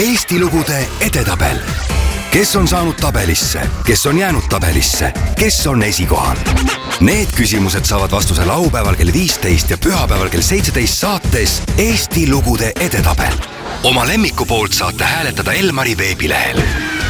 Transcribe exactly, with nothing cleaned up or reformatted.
Eesti lugude edetabel. Kes on saanud tabelisse, kes on jäänud tabelisse, kes on esikohal? Need küsimused saavad vastuse laupäeval kell viisteist ja pühapäeval kell seitseteist saates Eesti lugude edetabel. Oma lemmiku poolt saate hääletada Elmari veebilehel.